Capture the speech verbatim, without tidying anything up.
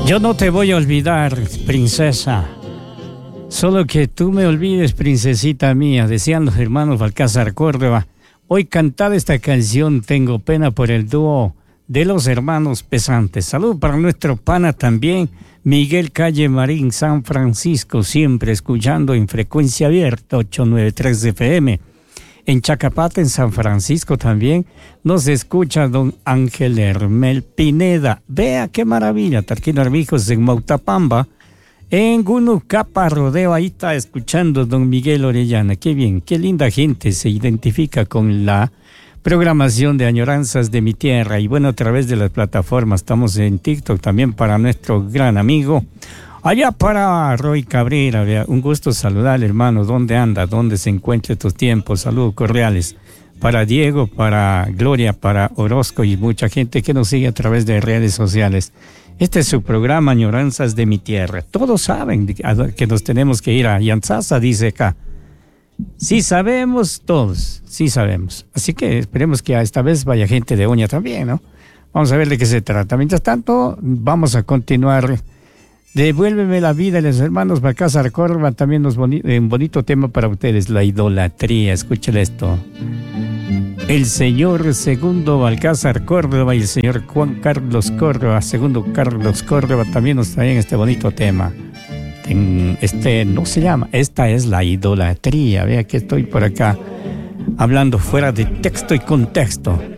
Yo no te voy a olvidar, princesa. Solo que tú me olvides, princesita mía, decían los hermanos Balcázar Córdoba. Hoy cantada esta canción, tengo pena por el dúo de los hermanos Pesantes. Salud para nuestro pana también, Miguel Calle Marín, San Francisco, siempre escuchando en frecuencia abierta, ochocientos noventa y tres F M. En Chacapata, en San Francisco también, nos escucha don Ángel Hermel Pineda. Vea qué maravilla, Tarquino Armijos en Mautapamba. En Gunucapa, Rodeo, ahí está escuchando don Miguel Orellana. Qué bien, qué linda gente se identifica con la programación de Añoranzas de mi Tierra. Y bueno, a través de las plataformas, estamos en TikTok también para nuestro gran amigo. Allá para Roy Cabrera, vea, un gusto saludar, hermano. ¿Dónde anda? ¿Dónde se encuentra estos tiempos? Saludos cordiales para Diego, para Gloria, para Orozco y mucha gente que nos sigue a través de redes sociales. Este es su programa Añoranzas de mi Tierra. Todos saben que nos tenemos que ir a Yanzasa, dice acá. Sí sabemos todos, sí sabemos. Así que esperemos que esta vez vaya gente de Oña también, ¿no? Vamos a ver de qué se trata. Mientras tanto, vamos a continuar. Devuélveme la vida, los hermanos Balcázar Córdoba, también nos boni- un bonito tema para ustedes, la idolatría. Escúchale esto. El señor Segundo Balcázar Córdoba y el señor Juan Carlos Córdoba, Segundo Carlos Córdoba, también nos traen este bonito tema. En este no se llama, esta es la idolatría. Vea que estoy por acá hablando fuera de texto y contexto.